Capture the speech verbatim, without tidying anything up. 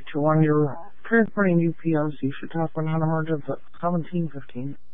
to one, you're transporting U P S. You should talk one hundred at seventeen fifteen.